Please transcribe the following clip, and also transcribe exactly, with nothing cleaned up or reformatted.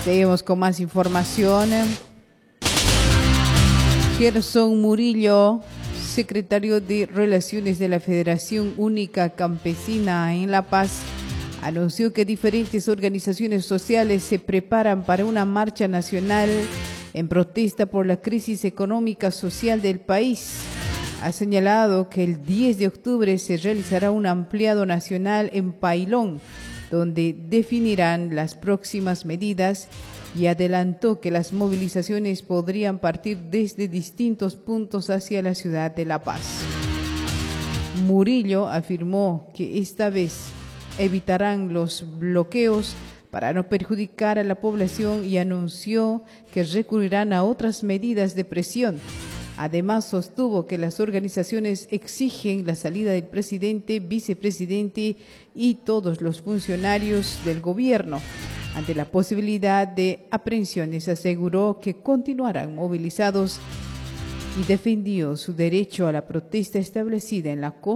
Seguimos con más información. Gerson Murillo, secretario de Relaciones de la Federación Única Campesina en La Paz, anunció que diferentes organizaciones sociales se preparan para una marcha nacional en protesta por la crisis económica social del país. Ha señalado que el diez de octubre se realizará un ampliado nacional en Pailón, donde definirán las próximas medidas, y adelantó que las movilizaciones podrían partir desde distintos puntos hacia la ciudad de La Paz. Murillo afirmó que esta vez evitarán los bloqueos para no perjudicar a la población y anunció que recurrirán a otras medidas de presión. Además, sostuvo que las organizaciones exigen la salida del presidente, vicepresidente y todos los funcionarios del gobierno. Ante la posibilidad de aprehensiones, aseguró que continuarán movilizados y defendió su derecho a la protesta establecida en la Constitución.